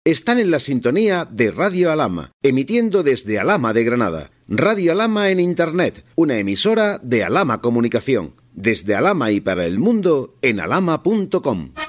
Están en la sintonía de Radio Alhama, emitiendo desde Alhama de Granada. Radio Alhama en Internet, una emisora de Alhama Comunicación. Desde Alhama y para el mundo en alhama.com.